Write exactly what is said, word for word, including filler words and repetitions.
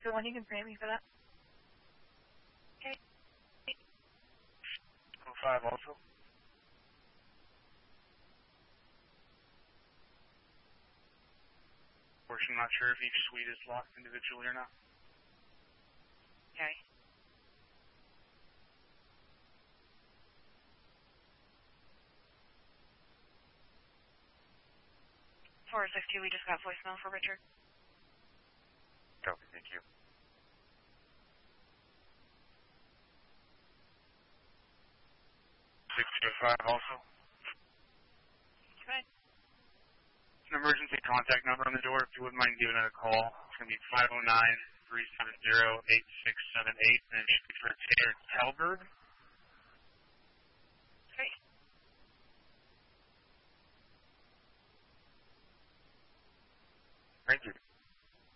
the one you can frame me for that? Okay. oh five also. Of course, I'm not sure if each suite is locked individually or not. Okay. four six two, we just got voicemail for Richard. Copy, thank you. six two five also. Okay. It's an emergency contact number on the door. If you wouldn't mind giving it a call, it's going to be five oh nine, three seven zero, eight six seven eight, and it should be for Taylor Talberg. Okay. Thank you.